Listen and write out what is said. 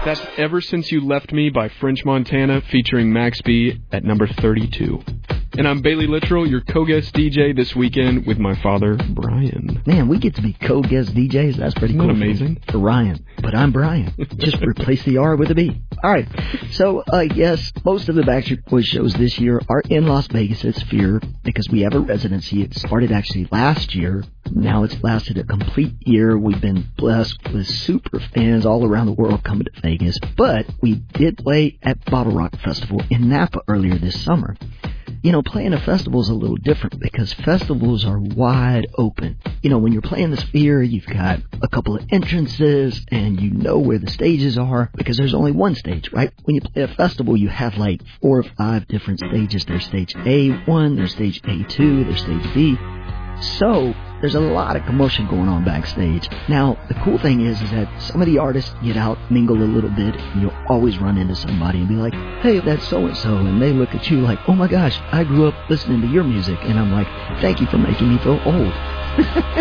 That's Ever Since You Left Me by French Montana, featuring Max B at number 32. And I'm Bailey Littrell, your co-guest DJ this weekend with my father, Brian. Man, we get to be co-guest DJs. That's pretty cool. Isn't that amazing? For Ryan. But I'm Brian. Just replace the R with a B. All right. So, yes, most of the Backstreet Boys shows this year are in Las Vegas at Sphere because we have a residency. It started actually last year. Now it's lasted a complete year. We've been blessed with super fans all around the world coming to Vegas. But we did play at Bottle Rock Festival in Napa earlier this summer. You know, playing a festival is a little different because festivals are wide open. You know, when you're playing the Sphere, you've got a couple of entrances and you know where the stages are because there's only one stage, right? When you play a festival, you have like 4 or 5 different stages. There's stage A1, there's stage A2, there's stage B. So there's a lot of commotion going on backstage. Now, the cool thing is that some of the artists get out, mingle a little bit, and you'll always run into somebody and be like, hey, that's so-and-so. And they look at you like, oh my gosh, I grew up listening to your music. And I'm like, thank you for making me feel old.